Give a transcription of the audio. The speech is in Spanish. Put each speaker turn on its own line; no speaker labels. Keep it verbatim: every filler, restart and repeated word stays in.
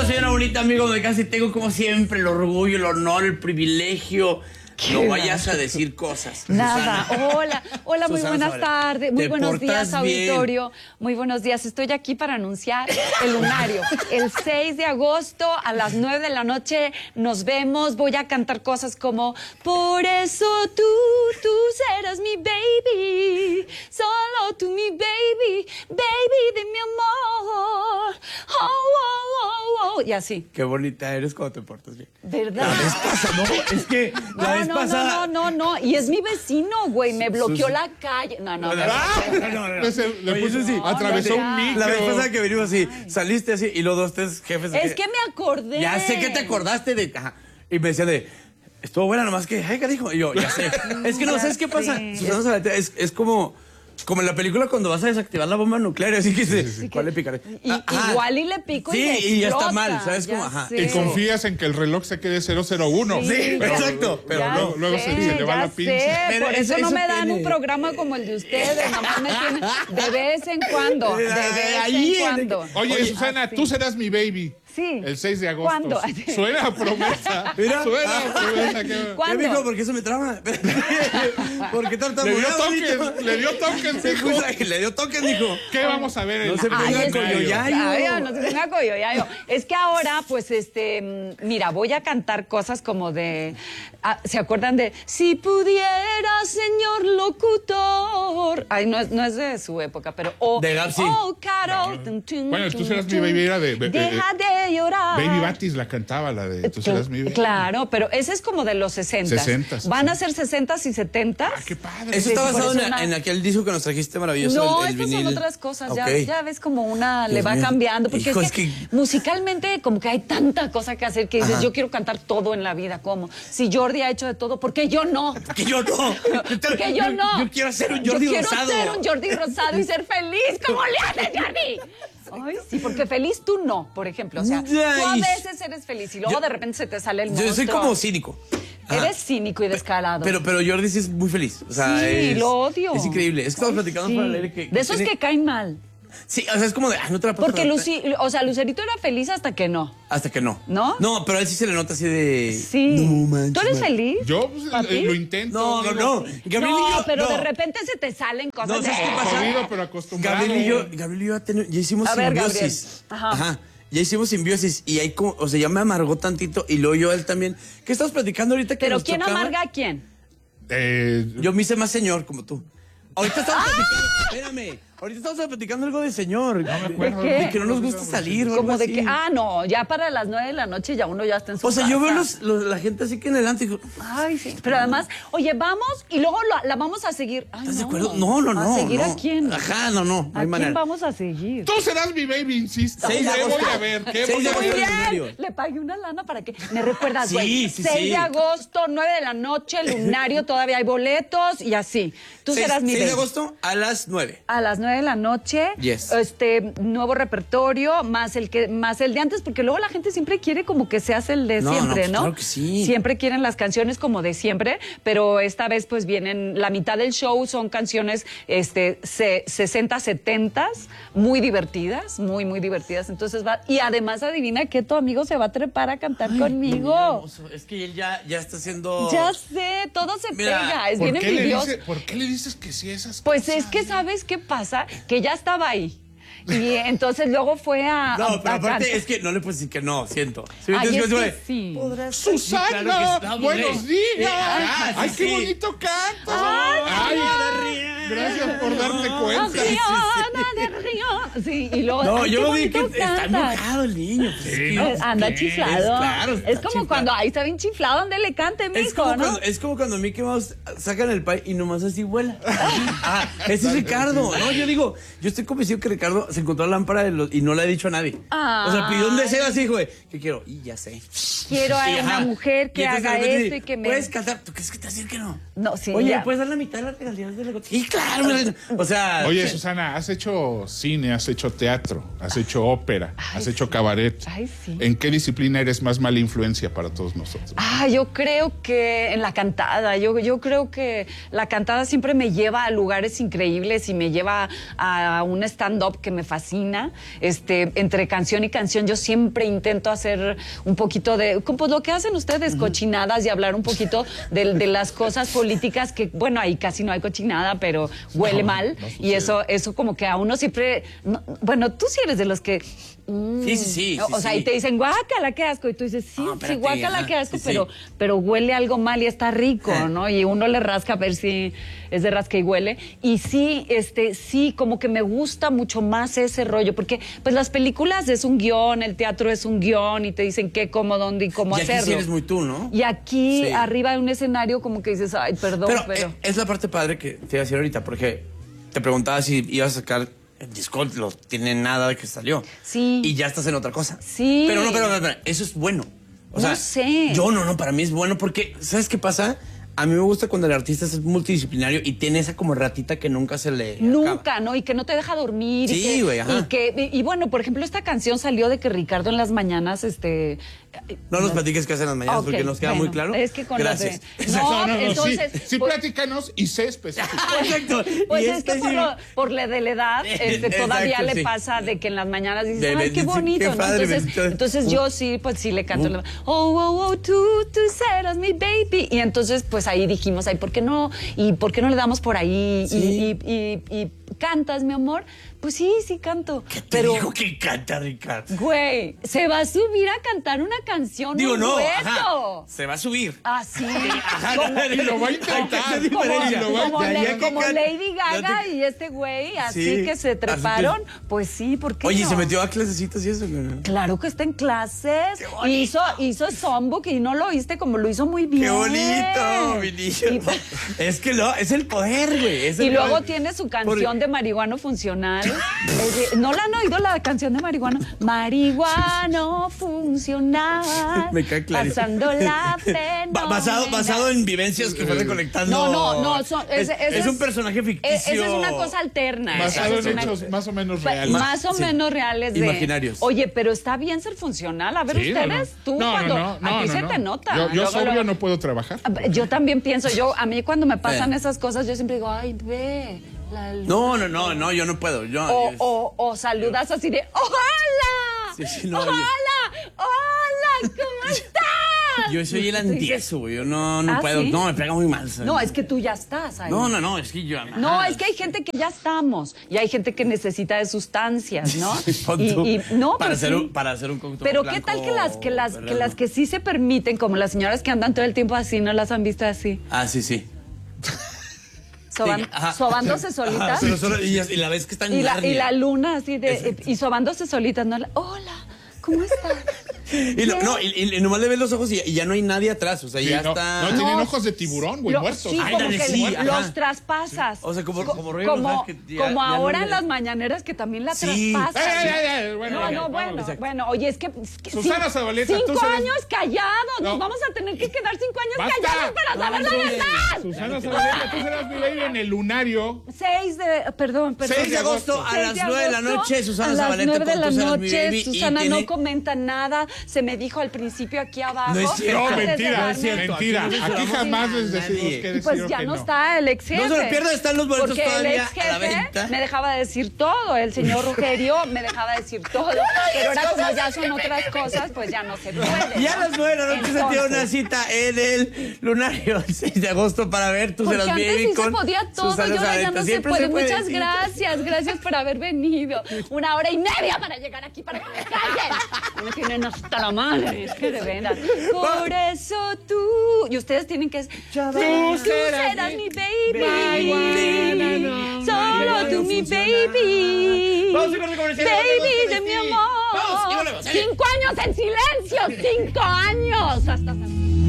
soy una bonita amigo de casi tengo como siempre el orgullo, el honor, el privilegio. No vayas a decir cosas.
Nada.
Susana.
Hola, hola, muy
Susana
buenas
Zabaleta.
tardes. Muy
Te
buenos días,
portas bien.
auditorio. Muy buenos días. Estoy aquí para anunciar el lunario. El seis de agosto a las nueve de la noche nos vemos. Voy a cantar cosas como por eso tú, tú serás mi baby. Solo tú mi baby. Baby de mi amor. Oh, oh, oh, oh. Y así.
Qué bonita eres cuando te portas bien.
¿Verdad?
La vez pasada, no, es que la
No,
vez
no,
pasada...
no, no, no, no. Y es mi vecino, güey. Me bloqueó
Sus-
la calle. No, no, no.
Ah, no, no, no.
Le, se- le
Oye,
puso-
eso sí,
atravesó
no,
un
ya.
micro.
La vez pasada que venimos así, saliste así y los dos tres jefes... de
Es que me acordé.
Ya sé que te acordaste de... Ajá. Y me decían de... Estuvo buena, nomás que... Ay, ¿qué dijo? Y yo, ya sé. Es que no,
Ya
¿sabes qué pasa?
sé.
Susana Zabaleta, es, es como... Como en la película cuando vas a desactivar la bomba nuclear, así que dice, ¿cuál le picaré?
Y-
Ajá.
igual y le pico y
Sí,
le
y ya está
explota,
mal, ¿sabes
ya
cómo? Ajá.
sé.
Y confías en que el reloj se quede cero cero uno.
Sí,
pero,
exacto, pero
Pero
Ya
luego, luego se,
sé,
se le va
ya
la pinza.
sé,
Pero
por
eso-
eso no
eso
me dan
tiene-
un programa como el de ustedes, nomás me tienen de vez en cuando, de vez
Ahí,
en cuando.
Oye, Susana,
así.
tú serás mi baby.
Sí.
El seis de agosto.
¿Cuándo?
Suena a promesa.
Mira.
Suena
Ah.
a promesa. Que...
¿Cuándo?
¿Qué dijo? ¿Por qué eso me trama? ¿Por qué
Le dio
tartamudeas,
toques,
niño?
le dio toques,
Se
dijo.
puso- Le dio toques, dijo.
¿Qué vamos a ver?
No
el
se
lunario?
ponga
es-
coyoyayo.
Ay, no se ponga coyoyayo. Es que ahora, pues, este, mm, mira, voy a cantar cosas como de, ah, ¿se acuerdan de si pudiera, señor locutor? Ay, no es, no es de su época, pero oh,
De Gap, sí.
oh, Carol. Tun, tun,
Bueno, tú
tun,
serás mi
tun.
baby, era de- de-
Deja de llorar.
Baby Batis la cantaba, la de tú serás mi baby.
Claro, pero ese es como de los sesentas.
sesentas,
Van
sí.
a ser sesentas y setentas.
Ah, qué padre.
Eso
Sí,
está
sí, por
basado
eso
en,
una-
en aquel disco que nos trajiste maravilloso.
No,
el, el
estas son
vinil.
otras cosas. Ya,
Ok.
ya ves como una le
Dios
va
mío.
cambiando. Porque
Hijo,
es, que
es que-
musicalmente como que hay tanta cosa que hacer que dices,
Ajá.
yo quiero cantar todo en la vida. ¿Cómo? Si Jordi ha hecho de todo, ¿por qué yo no?
Que yo no.
Porque yo no.
Yo quiero ser un Jordi
Yo quiero
Rosado.
ser un Jordi Rosado y ser feliz. ¿Cómo le haces, Jordi? Ay, sí, porque feliz tú no, por ejemplo. O sea, tú a
Ay.
veces eres feliz y luego
Yo-
de repente se te sale el
Yo
monstruo.
soy como cínico. Ajá.
Eres cínico y descarado.
Pero, pero Jordi sí es muy feliz. O sea,
sí,
es,
lo odio.
Es increíble. Es que estamos platicando
Sí.
para leer que.
De esos
tiene-
que caen mal.
Sí, o sea, es como de. Ah, no te la puedo
Porque
contar.
Lucy, o sea, Lucerito era feliz hasta que no.
Hasta que no.
¿No?
No, pero a él sí se le nota así de.
Sí.
No manches,
¿Tú eres
man.
feliz?
Yo pues,
¿Papi?
eh, lo intento.
No, no,
digo,
no. Gabriel y
no,
yo.
pero
no.
de repente se te salen cosas
No,
de...
¿sabes qué pasa?
Jodido, pero acostumbrado.
Gabriel y yo, Gabriel y yo ya, ten- ya hicimos
A ver,
simbiosis.
Gabriel. Ajá.
Ya hicimos simbiosis y ahí como, o sea, ya me amargó tantito y luego yo a él también. ¿Qué estamos platicando ahorita que
Pero
nos
¿quién
chocaba?
amarga a quién?
Eh,
Yo me hice más señor como tú. Ahorita
¡Ah!
estamos platicando, espérame, ahorita estamos platicando algo de señor. No me
acuerdo.
¿De qué?
De que no nos gusta salir. o
Como
algo
de
así.
que, ah, no, ya para las nueve de la noche ya uno ya está en su
O sea, yo
casa.
veo los, los- la gente así que en adelante y digo,
Ay, sí. Pero además, oye, vamos y luego la, la vamos a seguir. Ay,
¿estás de
no.
acuerdo? No, no, no.
¿A seguir
no.
a quién?
Ajá, no, no. No
¿A
hay
quién
manera.
vamos a seguir?
tú serás mi baby, insisto.
seis de
¿Qué
agosto.
voy a ver? ¿Qué
seis
voy
de
a
agosto
ver?
en el
Muy
lunario.
bien, le pagué una lana para que me recuerdas,
Sí,
güey.
sí,
seis
sí.
de agosto, nueve de la noche, lunario, todavía hay boletos y así. Tú
Seis-
serás mi
seis de
baby.
agosto a las nueve.
A las nueve de la noche,
Yes.
este nuevo repertorio, más el que, más el de antes, porque luego la gente siempre quiere como que se hace el de
No, no,
siempre,
pues
¿no?
claro que sí.
Siempre quieren las canciones como de siempre, pero esta vez pues vienen, la mitad del show son canciones este se, sesenta, setenta, muy divertidas, muy, muy divertidas. Entonces va, y además adivina que tu amigo se va a trepar a cantar conmigo.
Hermoso. Es que él ya, ya está haciendo.
Ya sé, todo se
Mira,
pega, es
¿Por
bien
qué, le
envidioso.
dice- ¿Por qué le dices que sí a esas
Pues
cosas?
es que, ¿sabes qué pasa? Que ya estaba ahí. Y entonces luego fue a.
No,
a-
pero
a
aparte
cantar.
es que no le puedes decir que no, siento. ¿Sí me
Ay,
entiendes?
es
Como
que
de,
sí.
podrás-
Susana,
Sí, claro que está,
buenos
hombre.
días.
Eh, ajá,
Ay,
sí,
qué
sí.
bonito canto.
Ay,
Ay,
Adriana.
gracias por darte cuenta.
Adriana de Río. Sí, y luego.
No,
ay,
yo
qué
vi que
bonito
está
canta.
enojado el niño. Pues,
Sí,
es
no,
que-
Eh, Anda
¿qué?
chiflado.
Es claro, está
Es como
chiflado.
cuando ahí está bien chiflado donde le cante,
Es
mijo,
como,
¿no?
cuando, es como cuando Mickey Mouse sacan el pie y nomás así vuela. Ah, ese es Ricardo. No, yo digo, yo estoy convencido que Ricardo se encontró la lámpara de los- y no le ha dicho a nadie.
Ay.
O sea, pidió un deseo así, güey. ¿Qué quiero? Y ya sé.
Quiero a
Y,
una
ajá.
mujer que
Y entonces,
haga
de repente,
esto y que me.
¿puedes cantar? ¿Tú crees que te vas a decir que no?
No, sí,
Oye,
ya.
¿puedes dar la mitad de las regalías de la Sí, claro. me- O sea...
Oye, Susana, has hecho cine, has hecho teatro, has hecho ópera, has hecho cabaret.
Ay, sí.
¿En qué disciplina eres más mala influencia para todos nosotros?
Ah, yo creo que en la cantada, yo, yo creo que la cantada siempre me lleva a lugares increíbles y me lleva a un stand-up que me me fascina. Este, entre canción y canción yo siempre intento hacer un poquito de, pues lo que hacen ustedes, cochinadas, y hablar un poquito de, de las cosas políticas que, bueno, ahí casi no hay cochinada, pero huele
No,
mal.
no
y eso, eso como que a uno siempre, no, bueno, tú sí eres de los que... mm,
Sí, sí, sí,
o,
sí,
o sea,
sí.
y te dicen, guácala, qué asco. Y tú dices, sí,
No,
sí,
espérate,
guácala,
ajá,
qué asco,
sí,
pero,
sí.
pero huele algo mal y está rico,
Eh.
¿no? Y uno le rasca a ver si es de rasca y huele. Y sí, este, sí, como que me gusta mucho más ese rollo, porque pues las películas es un guión, el teatro es un guión y te dicen qué, cómo, dónde y cómo
Y aquí
hacerlo.
sí eres muy tú, ¿no?
Y aquí,
Sí.
arriba de un escenario, como que dices, ay, perdón,
Pero,
pero...
eh, es la parte padre que te iba a decir ahorita, porque te preguntaba si ibas a sacar el disco, no tiene nada de que salió.
Sí.
Y ya estás en otra cosa.
Sí.
Pero no, pero, pero, pero, eso es bueno. O
No
sea,
sé.
Yo no, no, para mí es bueno porque, ¿sabes qué pasa? A mí me gusta cuando el artista es multidisciplinario y tiene esa como ratita que nunca se le
Nunca,
acaba.
¿no? Y que no te deja dormir. y
Sí,
que-
güey, ajá.
Y, que, y, y bueno, por ejemplo, esta canción salió de que Ricardo en las mañanas, este...
No nos platiques qué hacen las mañanas
Ok,
porque nos queda
bueno,
muy claro.
Es que con
Gracias.
los de... No,
No, no, no,
entonces...
sí, sí
pues,
platícanos y sé específico.
Exacto.
pues
Y
es que
este
por,
sí-
lo- por la de la edad, este,
Exacto,
todavía le
sí.
pasa de que en las mañanas dices,
De-
ay,
de-
qué
sí,
bonito,
qué
¿no?
padre,
Entonces,
bendito.
entonces yo sí, pues sí le canto, la- oh, oh, oh, tú, tú serás mi baby. Y entonces, pues ahí dijimos, ay, ¿por qué no? ¿Y por qué no le damos por ahí?
Sí.
Y, y, y, y cantas, mi amor. Pues sí, sí canto.
¿Qué te
pero,
dijo que canta, Ricardo?
güey, se va a subir a cantar una canción,
Digo,
un
no,
dueto.
ajá, se va a subir.
Ah, sí.
Ajá,
Como-
Y lo va a intentar.
Como-
como,
Y lo va a
como
de ahí
le-
a que
como
can-
Lady Gaga
ya te-
y este güey, así
Sí,
que se
así
treparon, pues sí, ¿por qué
Oye,
no?
¿se metió a clasecitas y eso? güey?
Claro que está en clases.
¡Qué bonito!
Hizo, hizo Songbook y no lo oíste como lo hizo muy bien.
¡Qué bonito, mi niño!
Y,
Es que no, es el poder, güey. es el
y luego
poder.
tiene su
Por-
canción de marihuano funcional. Eh, ¿No la han oído la canción de marihuano? Marihuano funcional.
Me cae clarísimo.
Pasando la
Ba- basado,
fenómena.
basado en vivencias que fue recolectando.
No, no, no. son-
es,
ese- ese
es un personaje ficticio.
eh, Esa es una cosa alterna.
Basado
Esa
en
es una-
hechos más o menos
Pues,
reales.
Más o
Sí.
menos reales. De,
Imaginarios.
Oye, pero está bien ser funcional. A ver,
Sí, no,
ustedes,
no.
tú
No, no,
cuando.
no, no,
a ti
no,
se
no.
te nota.
Yo, yo
Luego,
sobrio
luego-
no puedo trabajar.
Yo también pienso, yo, a mí cuando me pasan
Eh.
esas cosas, yo siempre digo, ay, ve. La luz".
No, no, no, no, yo no puedo. Yo,
O,
yo-
o, o saludas así de, ¡hola!
Sí, sí, no, yo-
¡Hola! ¡Hola! ¿Cómo estás?
yo soy el
Tú dices,
antieso, güey. Yo no, no
¿Ah,
puedo.
sí?
No, me pega muy mal. ¿sabes?
No, es que tú ya estás ahí.
No, no, no, es que yo.
No, es que hay gente que ya estamos y hay gente que necesita de sustancias, ¿no?
Pon
y,
tú,
y- no,
para,
pues
hacer
sí.
un, para hacer un cóctel
Pero
blanco,
qué tal que las que las que
¿verdad?
las que sí se permiten, como las señoras que andan todo el tiempo así, no las han visto así,
Ah, sí, sí.
soban-
Sí, ajá.
sobándose
Ajá,
solitas
pero solo- y, y la vez que están en
y la, y
Narnia.
la luna así de
Exacto.
y sobándose solitas, no, la- hola, ¿cómo estás?
Y, lo- no, y, y- y nomás le ves los ojos y, y ya no hay nadie atrás. O sea,
Sí,
ya
no,
está.
no, tienen ojos de tiburón, güey,
Lo-
muertos.
Sí,
Ay,
como
dale,
que
sí,
los
ajá.
traspasas.
O sea, como-
Co-
como rollo
como,
Rosal, que ya-
como
ya no
ahora
le-
en las mañaneras que también la
Sí.
traspasas.
Ay, ay, ay, ay, bueno,
no,
ya,
no,
vámonos.
bueno,
Exacto.
bueno, oye, es que, es que
Susana
cin-
Zabaleta, tú
cinco
serás-
años callados,
No.
nos vamos a tener que quedar cinco años
¡Basta!
callados para saber la
Ándale.
verdad.
Susana Zabaleta, tú serás mi baby en el lunario.
seis de, perdón, perdón.
seis de agosto a
seis
las
de
nueve de la
agosto,
noche, Susana
a las
Zabaleta
nueve de
con
la
Tú serás mi
noche,
baby, y
Susana
tiene-
no comenta nada, se me dijo al principio aquí abajo.
No es cierto.
No,
antes de
mentira,
darme-
es cierto.
mentira.
Aquí no
Aquí
censuramos
jamás
a
les decimos
nadie.
qué
Y
decir
pues
o
ya
qué
no
no.
está el ex jefe.
No se lo pierdan, están los boletos
Porque
todavía
el ex
a la
jefe
venta.
me dejaba decir todo, el señor Rogerio me dejaba decir todo, pero ahora como ya son otras cosas, pues ya no se puede.
Y a
¿no?
las nueve de la noche se tiene una
Entonces,
cita en el lunario el seis de agosto para ver Tú
porque
serás mi
antes
baby
sí se
con
podía todo,
Susana
y ahora ya
Zabaleta.
no se
Siempre
puede.
puede,
Muchas
sí.
gracias, gracias por haber venido. Una hora y media para llegar aquí para que me callen. Me tienen hasta la madre, es que de veras. Por eso tú, y ustedes tienen que... Tú serás mi baby, solo tú mi baby,
Vamos a corte comercial.
baby de mi
Vamos, y
amor.
volvemos, ¿eh?
Cinco años en silencio, cinco años. Hasta